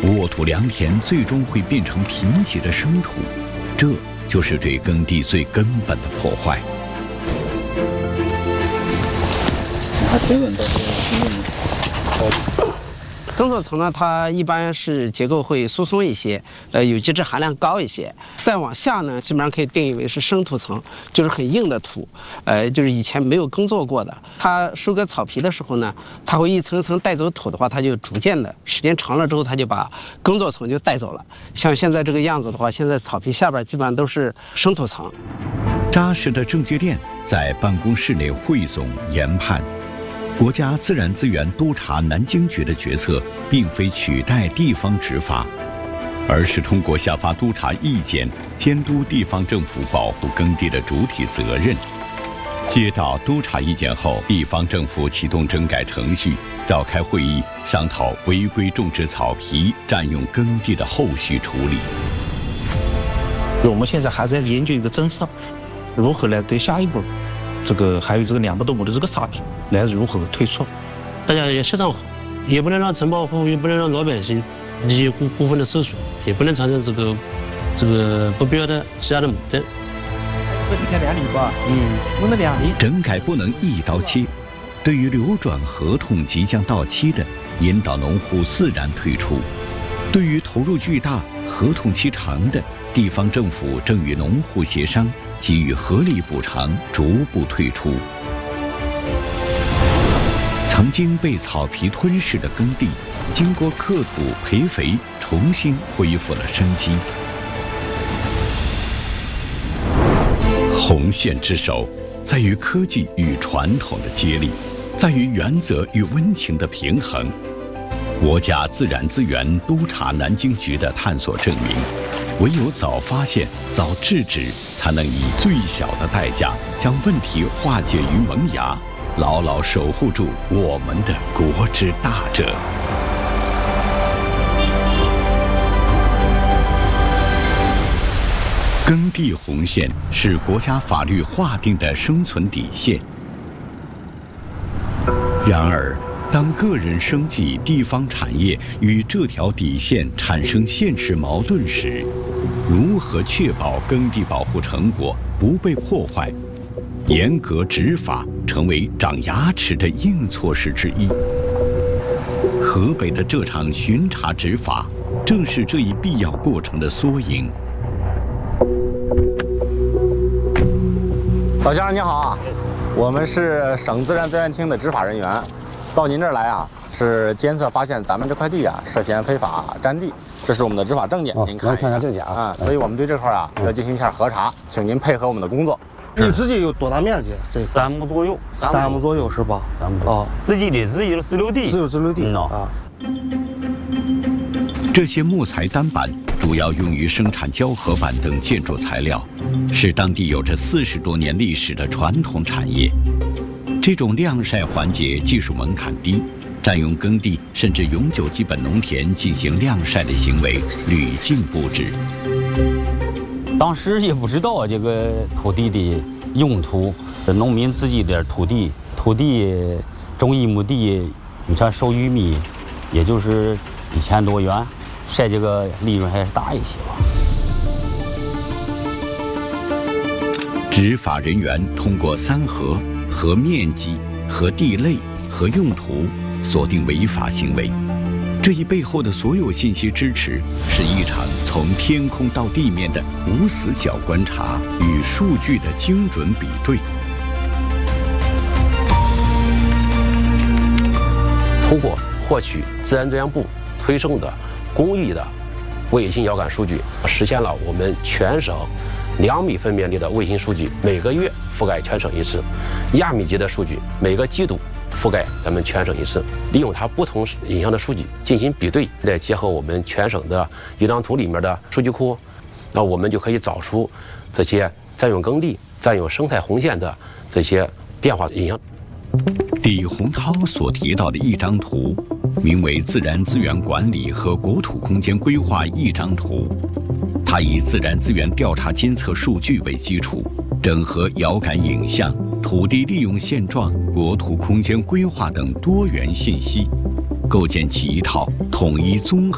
沃土良田最终会变成贫瘠的生土，这就是对耕地最根本的破坏。 耕作层呢，它一般是结构会疏松一些，有机质含量高一些。再往下呢，基本上可以定义为是生土层，就是很硬的土，就是以前没有耕作过的。它收割草皮的时候呢，它会一层一层带走土的话，它就逐渐的时间长了之后，它就把耕作层就带走了。像现在这个样子的话，现在草皮下边基本上都是生土层。 扎实的证据链在办公室内汇总研判。国家自然资源督察南京局的角色，并非取代地方执法，而是通过下发督察意见，监督地方政府保护耕地的主体责任。接到督察意见后，地方政府启动整改程序，召开会议，商讨违规种植草皮、占用耕地的后续处理。 我们现在还在研究一个政策，如何来对下一步。还有这个2百多亩的这个沙坪来如何退出？ 大家也协商好，也不能让城保户，也不能让老百姓利益过分的受损，也不能产生这个不必要的其他的矛盾。 一天2厘吧，弄了2厘。 整改不能一刀切，对于流转合同即将到期的，引导农户自然退出；对于投入巨大、合同期长的，地方政府正与农户协商，给予合理补偿，逐步退出。曾经被草皮吞噬的耕地，经过刻土培肥，重新恢复了生机。红线之手，在于科技与传统的接力，在于原则与温情的平衡。国家自然资源督察南京局的探索证明，唯有早发现、早制止，才能以最小的代价将问题化解于萌芽，牢牢守护住我们的国之大者。耕地红线是国家法律划定的生存底线。然而，当个人生计、地方产业与这条底线产生现实矛盾时，如何确保耕地保护成果不被破坏？严格执法成为长牙齿的硬措施之一。河北的这场巡查执法，正是这一必要过程的缩影。 老先生您好啊，我们是省自然资源厅的执法人员，到您这儿来啊，是监测发现咱们这块地啊涉嫌非法占地，这是我们的执法证件，您看看证件啊。 所以我们对这块啊要进行一下核查，请您配合我们的工作。 你自己有多大面积？这 3亩左右 ，3亩左右是吧 ？3亩。 哦， 自己的自有自留地， 自有自留地啊。 这些木材单板主要用于生产胶合板等建筑材料，是当地有着40多年历史的传统产业。这种晾晒环节技术门槛低，占用耕地甚至永久基本农田进行晾晒的行为屡禁不止。 当时也不知道这个土地的用途，农民自己的土地种1亩地，你像收玉米，也就是1000多元，晒这个利润还是大一些吧。 执法人员通过3核和面积、和地类、和用途锁定违法行为。这一背后的所有信息支持，是一场从天空到地面的无死角观察与数据的精准比对。 通过获取自然资源部推送的公益的卫星遥感数据，实现了我们全省2米分辨率的卫星数据每个月覆盖全省一次，亚米级的数据每个季度覆盖咱们全省一次。利用它不同影像的数据进行比对，再结合我们全省的一张图里面的数据库，那我们就可以找出这些占用耕地、占用生态红线的这些变化影像。 李洪涛所提到的一张图，名为《自然资源管理和国土空间规划一张图》。它以自然资源调查监测数据为基础，整合遥感影像、土地利用现状、国土空间规划等多元信息，构建起一套统一综合